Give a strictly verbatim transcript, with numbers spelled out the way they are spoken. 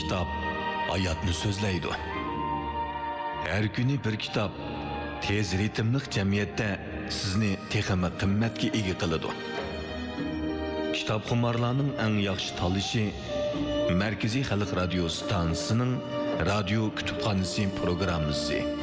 kitap hayatni so'zlaydi. Her günü bir kitap tez ritmlik jamiyatda sizni texmi qimmatga ega qiladi. Kitap xumarlarning eng yaxshi tanlashi Markaziy Xalq radio stansiyasining radio kutubxonasi programmasi.